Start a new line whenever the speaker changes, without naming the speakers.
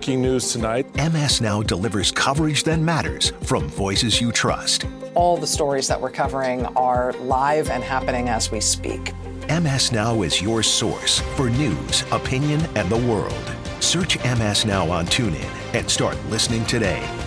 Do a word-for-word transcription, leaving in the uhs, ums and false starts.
breaking news tonight.
M S Now delivers coverage that matters from voices you trust.
All the stories that we're covering are live and happening as we speak.
M S Now is your source for news, opinion, and the world. Search M S Now on TuneIn and start listening today.